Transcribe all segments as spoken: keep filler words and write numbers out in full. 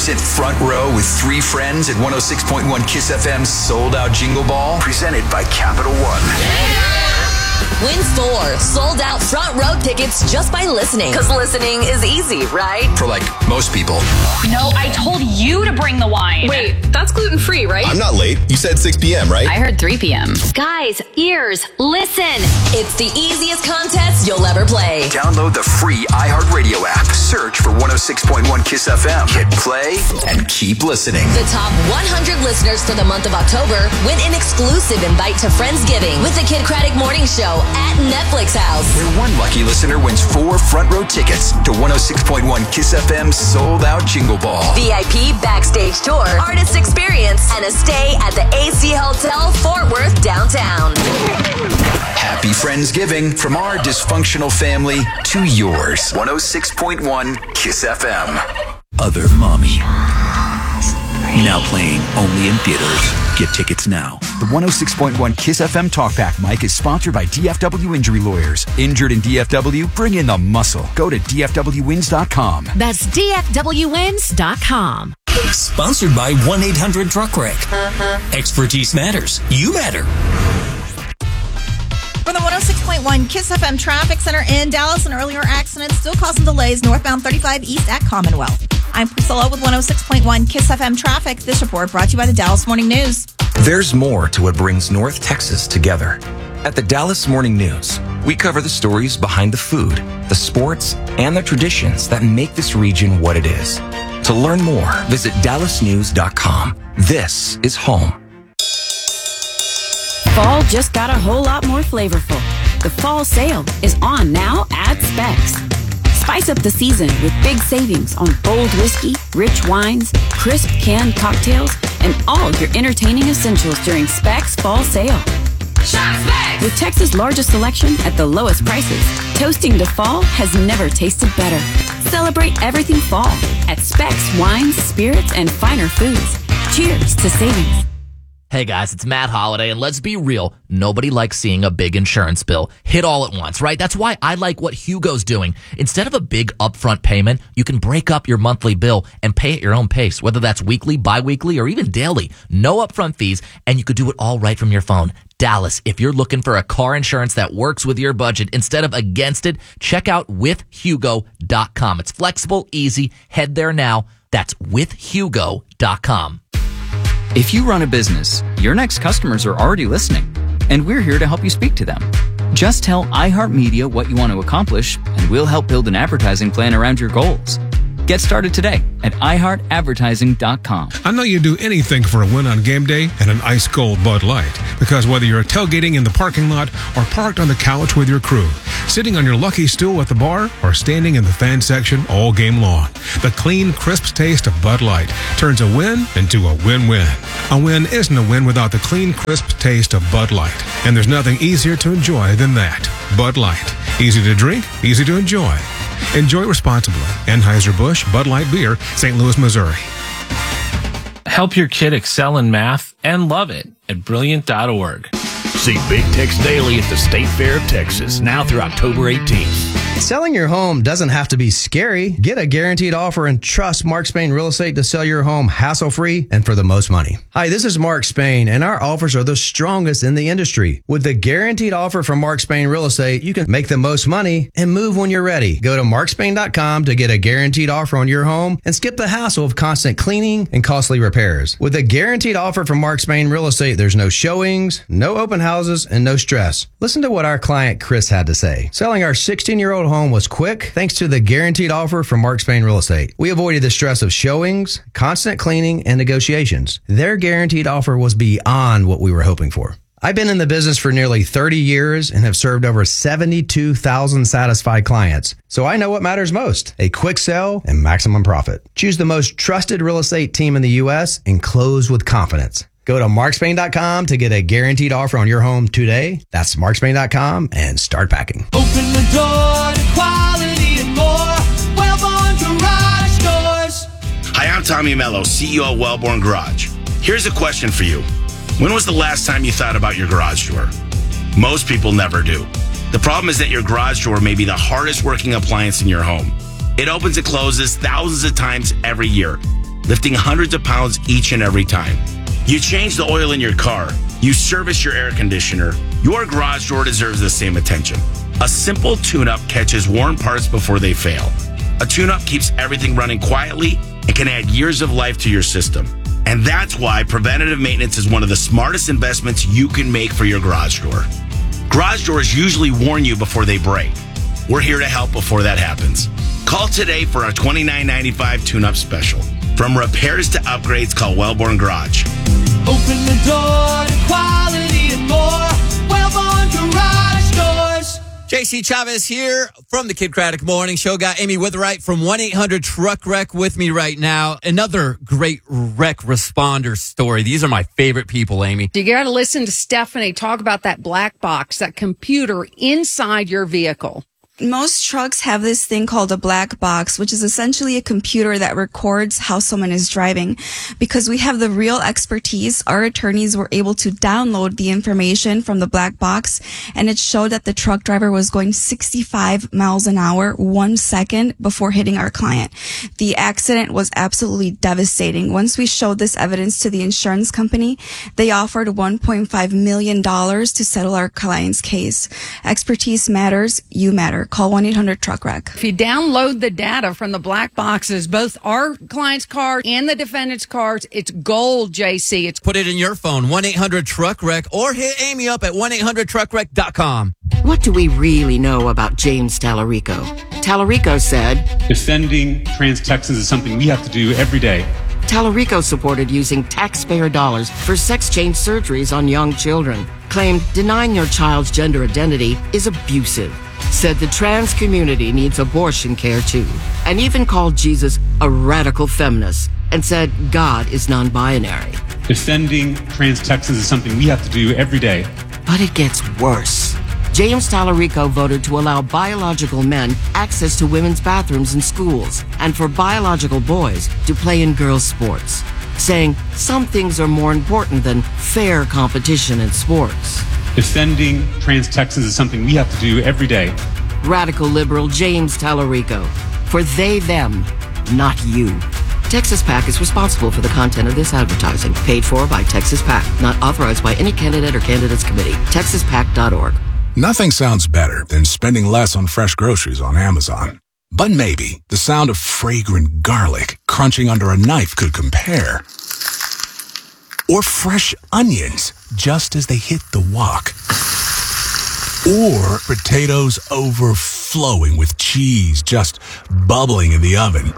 Sit front row with three friends at one oh six point one Kiss F M's Sold Out Jingle Ball, presented by Capital One. Win four sold-out front row tickets just by listening. Because listening is easy, right? For, like, most people. No, I told you to bring the wine. Wait, that's gluten-free, right? I'm not late. You said six p.m., right? I heard three p.m. Guys, ears, listen. It's the easiest contest you'll ever play. Download the free iHeartRadio app. Search for one oh six point one Kiss F M. Hit play and keep listening. The top one hundred listeners for the month of October win an exclusive invite to Friendsgiving with the Kid Craddock Morning Show at Netflix House. Where one lucky listener wins four front row tickets to one oh six point one Kiss F M's Sold Out Jingle Ball. V I P backstage tour, artist experience, and a stay at the A C Hotel Fort Worth downtown. Happy Friendsgiving from our dysfunctional family to yours. one oh six point one Kiss F M. Other Mommy. Now playing only in theaters. Get tickets now. The one oh six point one Kiss F M Talkback mic is sponsored by D F W Injury Lawyers. Injured in D F W? Bring in the muscle. Go to D F W wins dot com. That's D F W wins dot com. Sponsored by one eight hundred truck wreck. Expertise matters. You matter. From the one oh six point one Kiss F M Traffic Center in Dallas, an earlier accident still causing delays northbound thirty-five east at Commonwealth. I'm Priscilla with one oh six point one Kiss F M Traffic. This report brought to you by the Dallas Morning News. There's more to what brings North Texas together. At the Dallas Morning News, we cover the stories behind the food, the sports, and the traditions that make this region what it is. To learn more, visit dallas news dot com. This is home. Fall just got a whole lot more flavorful. The fall sale is on now at Specs. Spice up the season with big savings on bold whiskey, rich wines, crisp canned cocktails, and all your entertaining essentials during Specs Fall Sale. Shop Specs! With Texas' largest selection at the lowest prices, toasting to fall has never tasted better. Celebrate everything fall at Specs Wines, Spirits, and Finer Foods. Cheers to savings. Hey guys, it's Matt Holliday, and let's be real, nobody likes seeing a big insurance bill hit all at once, right? That's why I like what Hugo's doing. Instead of a big upfront payment, you can break up your monthly bill and pay at your own pace, whether that's weekly, bi-weekly, or even daily. No upfront fees, and you could do it all right from your phone. Dallas, if you're looking for a car insurance that works with your budget instead of against it, check out with hugo dot com. It's flexible, easy. Head there now. That's with hugo dot com. If you run a business, your next customers are already listening, and we're here to help you speak to them. Just tell iHeartMedia what you want to accomplish, and we'll help build an advertising plan around your goals. Get started today at i heart advertising dot com. I know you'd do anything for a win on game day and an ice cold Bud Light, because whether you're tailgating in the parking lot or parked on the couch with your crew, sitting on your lucky stool at the bar, or standing in the fan section all game long, the clean, crisp taste of Bud Light turns a win into a win-win. A win isn't a win without the clean, crisp taste of Bud Light, and there's nothing easier to enjoy than that. Bud Light. Easy to drink, easy to enjoy. Enjoy responsibly. Anheuser-Busch Bud Light Beer, Saint Louis, Missouri. Help your kid excel in math and love it at brilliant dot org. See Big Tex Daily at the State Fair of Texas, now through October eighteenth. Selling your home doesn't have to be scary. Get a guaranteed offer and trust Mark Spain Real Estate to sell your home hassle-free and for the most money. Hi, this is Mark Spain, and our offers are the strongest in the industry. With the guaranteed offer from Mark Spain Real Estate, you can make the most money and move when you're ready. Go to mark spain dot com to get a guaranteed offer on your home and skip the hassle of constant cleaning and costly repairs. With a guaranteed offer from Mark Spain Real Estate, there's no showings, no open houses, and no stress. Listen to what our client Chris had to say. Selling our sixteen-year-old home was quick thanks to the guaranteed offer from Mark Spain Real Estate. We avoided the stress of showings, constant cleaning, and negotiations. Their guaranteed offer was beyond what we were hoping for. I've been in the business for nearly thirty years and have served over seventy-two thousand satisfied clients. So I know what matters most: a quick sale and maximum profit. Choose the most trusted real estate team in the U S and close with confidence. Go to mark spain dot com to get a guaranteed offer on your home today. That's mark spain dot com and start packing. Open the door to quality and more. Wellborn Garage Doors. Hi, I'm Tommy Mello, C E O of Wellborn Garage. Here's a question for you. When was the last time you thought about your garage door? Most people never do. The problem is that your garage door may be the hardest working appliance in your home. It opens and closes thousands of times every year. lifting hundreds of pounds each and every time. You change the oil in your car. You service your air conditioner. Your garage door deserves the same attention. A simple tune-up catches worn parts before they fail. A tune-up keeps everything running quietly and can add years of life to your system. And that's why preventative maintenance is one of the smartest investments you can make for your garage door. Garage doors usually warn you before they break. We're here to help before that happens. Call today for our twenty-nine ninety-five tune-up special. From repairs to upgrades, call Wellborn Garage. Open the door to quality and more. Wellborn Garage Doors. J C Chavez here from the Kid Craddock Morning Show. Got Amy Witherite from one eight hundred truck wreck with me right now. Another great wreck responder story. These are my favorite people, Amy. You got to listen to Stephanie talk about that black box, that computer inside your vehicle. Most trucks have this thing called a black box, which is essentially a computer that records how someone is driving. Because we have the real expertise, our attorneys were able to download the information from the black box, and it showed that the truck driver was going sixty-five miles an hour one second before hitting our client. The accident was absolutely devastating. Once we showed this evidence to the insurance company, they offered one point five million dollars to settle our client's case. Expertise matters. You matter. Call one eight hundred truck wreck. If you download the data from the black boxes, both our client's car and the defendant's cars, it's gold, J C. It's Put it in your phone, one eight hundred truck wreck, or hit Amy up at one eight hundred truck wreck dot com. What do we really know about James Tallarico? Tallarico said, defending trans Texans is something we have to do every day. Tallarico supported using taxpayer dollars for sex change surgeries on young children, claimed denying your child's gender identity is abusive, said the trans community needs abortion care too, and even called Jesus a radical feminist, and said God is non-binary. Defending trans Texans is something we have to do every day. But it gets worse. James Tallarico voted to allow biological men access to women's bathrooms in schools and for biological boys to play in girls' sports, saying some things are more important than fair competition in sports. Defending trans Texans is something we have to do every day. Radical liberal James Tallarico. For they, them, not you. Texas PAC is responsible for the content of this advertising. Paid for by Texas PAC. Not authorized by any candidate or candidates committee. texas pac dot org. Nothing sounds better than spending less on fresh groceries on Amazon. But maybe the sound of fragrant garlic crunching under a knife could compare. Or fresh onions just as they hit the wok. Or potatoes overflowing with cheese just bubbling in the oven.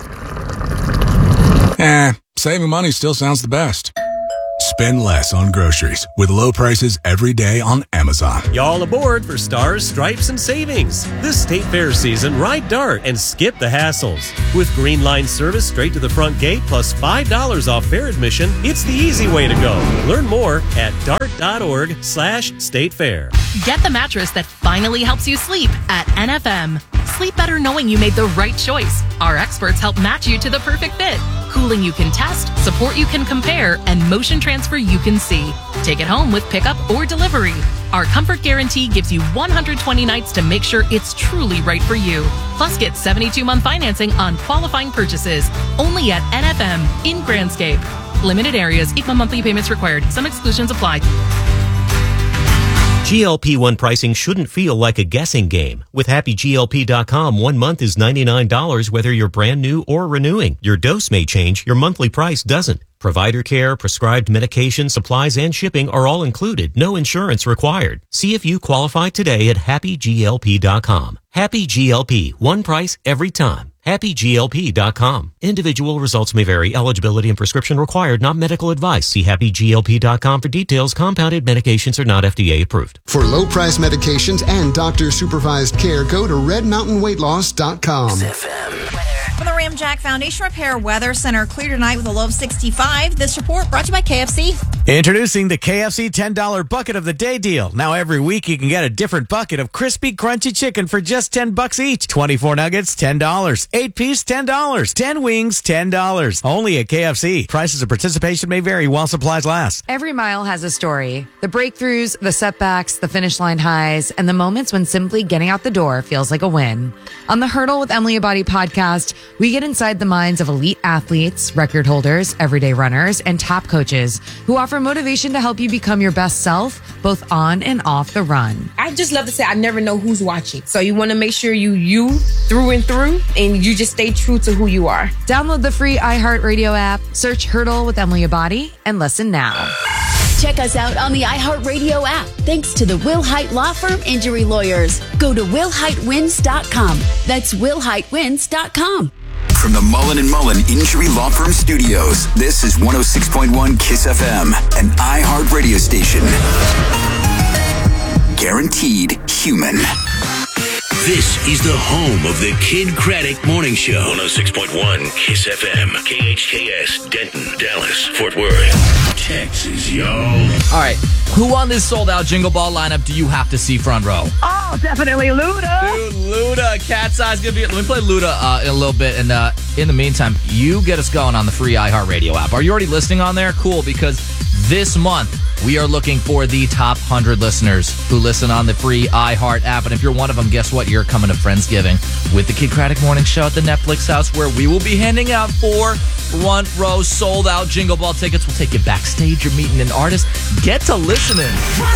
Eh, saving money still sounds the best. Spend less on groceries with low prices every day on Amazon. Y'all aboard for Stars, Stripes, and Savings. This State Fair season, ride Dart and skip the hassles. With Green Line service straight to the front gate plus five dollars off fair admission, it's the easy way to go. Learn more at dart.org slash state fair. Get the mattress that finally helps you sleep at N F M. Sleep better knowing you made the right choice. Our experts help match you to the perfect fit. Cooling you can test, support you can compare, and motion transfer you can see. Take it home with pickup or delivery. Our comfort guarantee gives you one hundred twenty nights to make sure it's truly right for you. Plus, get seventy-two month financing on qualifying purchases. Only at N F M in Grandscape. Limited areas, equal monthly payments required. Some exclusions apply. G L P one pricing shouldn't feel like a guessing game. With Happy G L P dot com, one month is ninety-nine dollars whether you're brand new or renewing. Your dose may change, your monthly price doesn't. Provider care, prescribed medication, supplies, and shipping are all included. No insurance required. See if you qualify today at Happy G L P dot com. Happy G L P, one price every time. Happy G L P dot com. Individual results may vary. Eligibility and prescription required, not medical advice. See Happy G L P dot com for details. Compounded medications are not F D A approved. For low-price medications and doctor-supervised care, go to red mountain weight loss dot com. From the Ramjack Foundation Repair Weather Center, clear tonight with a low of sixty-five. This report brought to you by K F C. Introducing the K F C ten dollar Bucket of the Day deal. Now every week you can get a different bucket of crispy, crunchy chicken for just ten bucks each. twenty-four nuggets, ten dollars. eight piece, ten dollars. ten wings, ten dollars. Only at K F C. Prices of participation may vary while supplies last. Every mile has a story. The breakthroughs, the setbacks, the finish line highs, and the moments when simply getting out the door feels like a win. On the Hurdle with Emily Abadi podcast, we get inside the minds of elite athletes, record holders, everyday runners, and top coaches who offer motivation to help you become your best self, both on and off the run. I just love to say I never know who's watching. So you want to make sure you you through and through, and you just stay true to who you are. Download the free iHeartRadio app, search Hurdle with Emily Abadi, and listen now. Check us out on the iHeartRadio app. Thanks to the Will Height Law Firm Injury Lawyers. Go to will height wins dot com. That's will height wins dot com. From the Mullen and Mullen Injury Law Firm Studios, this is one oh six point one KISS F M, an iHeart radio station. Guaranteed human. This is the home of the Kid Craddock Morning Show. one oh six point one KISS F M, K H K S, Denton, Dallas, Fort Worth, Texas, yo. All right, who on this sold-out Jingle Ball lineup do you have to see front row? Oh, definitely Luda. Dude, Luda, Cat's Eye's gonna be. Let me play Luda uh, in a little bit, and uh, in the meantime, you get us going on the free iHeartRadio app. Are you already listening on there? Cool, because this month we are looking for the top one hundred listeners who listen on the free iHeart app, and if you're one of them, guess what? You're coming to Friendsgiving with the Kid Craddock Morning Show at the Netflix house, where we will be handing out four front row sold-out Jingle Ball tickets. We'll take you backstage. You're meeting an artist. Get to listening.